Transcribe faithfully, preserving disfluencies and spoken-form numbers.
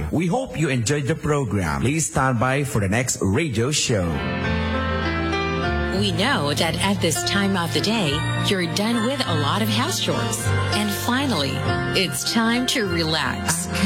We hope you enjoyed the program. Please stand by for the next radio show. We know that at this time of the day, you're done with a lot of house chores. And finally, it's time to relax.